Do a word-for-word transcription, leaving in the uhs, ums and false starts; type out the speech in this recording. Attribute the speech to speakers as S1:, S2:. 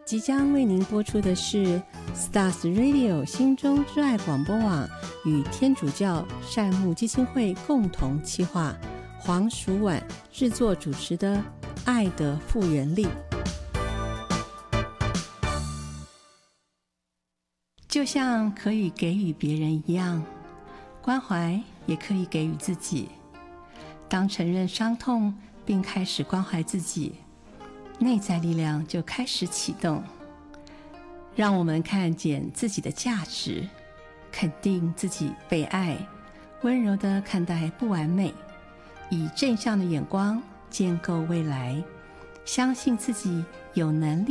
S1: 即将为您播出的是 Stars Radio 心中之爱广播网与天主教善牧基金会共同企划，黄淑婉制作主持的《爱的复原力》。就像可以给予别人一样，关怀也可以给予自己。当承认伤痛并开始关怀自己，内在力量就开始启动，让我们看见自己的价值，肯定自己被爱，温柔地看待不完美，以正向的眼光建构未来，相信自己有能力